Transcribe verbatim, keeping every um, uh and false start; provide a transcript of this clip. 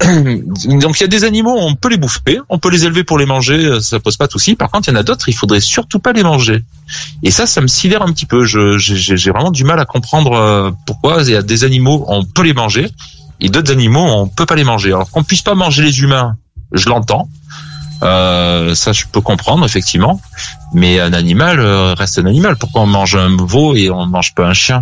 donc il y a des animaux, on peut les bouffer, on peut les élever pour les manger, ça pose pas de souci. Par contre, il y en a d'autres, il faudrait surtout pas les manger. Et ça, ça me sidère un petit peu. Je, j'ai, j'ai vraiment du mal à comprendre pourquoi il y a des animaux, on peut les manger, et d'autres animaux, on peut pas les manger. Alors qu'on puisse pas manger les humains, je l'entends. Euh, ça, je peux comprendre effectivement. Mais un animal euh, reste un animal. Pourquoi on mange un veau et on mange pas un chien ?